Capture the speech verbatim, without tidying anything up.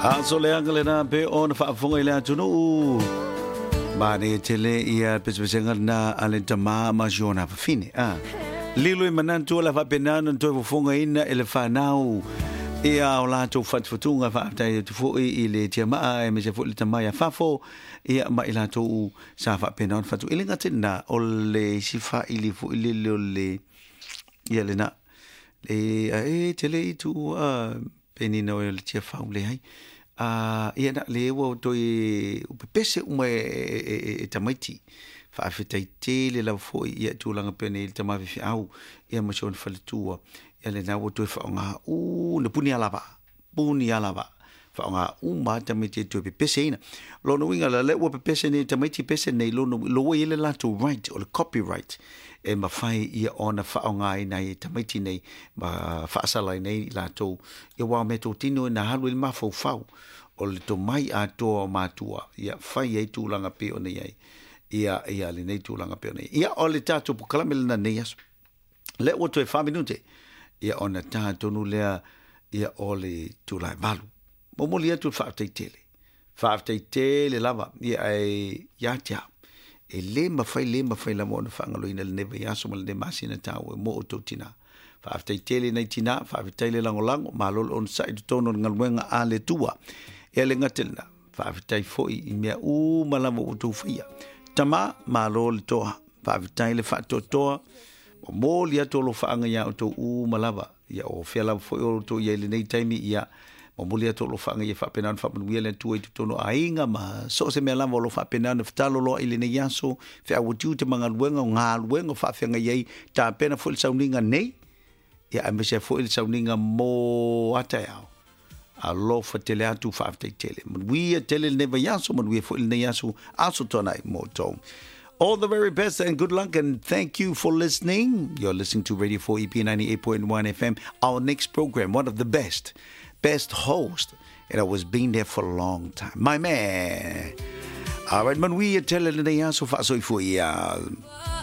A so le angale na pe on fa fonga ile tunu. Ba ne tele ia pespesenga na alentama ma jona fa fine. Ah. Lilo mananto la fa penana to fonga ina ele fa nau. Ia o la to fat futunga fa tai to fo ile tia ma e me se fo le tama ya fa fo ia ma ila to sa fa penan fa to ile ngatina o le sifa ile fo ile le ia le na le e tele tu a penina o le tia fa le hai a ia na le wo to e pese uma e tamaiti fa afetai tele la fo ia tu langa pene le tama fi au ia ma son fa le tua ele na wo to fa nga u le puni ala ba puni ala ba fa nga u ma ta me te to pe pese ina lo no winga la le wo pe pese ne ta me ti pese ne lo no lo wo ile la to write or copyright e ma fai ia ona fa nga ina i ta me ti nei ma fa sala nei la to e wa me to tino na halu ma fo fa o le to mai a to ma tua ia fai e tu langa pe ona ia ia ia le nei tu langa pe ona ia o le tato po kala mel na nei as le wo to e fa minute ia ona ta tonu lea ia ole tu lai valu mo mo lia tu fa te tele fa te tele lava ia ai ya tia e le ma fai le ma fai la mo na fanga lo ina le neve ya so mo le masina ta o mo to tina fa te tele nei tina fa te tele lango lango ma lo on side tono ngalwenga ale tua e le ngatelna fa te foi i mea u malamo tu fia tama ma lo le toa fa te le fa to toa o mo lia tolo faanga ia o to u malava ia o fela fo o to ia le nei taimi ia o mo lia tolo faanga ia fa penan fa mu ia le tu e tono ainga ma so se me lava lo fa penan ftalo lo ile nei yaso fe a wutu te manga luenga nga luenga fa fenga ia ta pena fo le sauninga nei ia a me se fo le sauninga mo ata ia a lo fa tele atu fa te tele mo wi tele ne va yaso mo wi fo le nei yaso aso tonai mo to. All the very best and good luck, and thank you for listening. You're listening to Radio four E P ninety-eight point one F M. Our next program, one of the best, best host, and I was being there for a long time. My man. All right, man, we are telling the answer for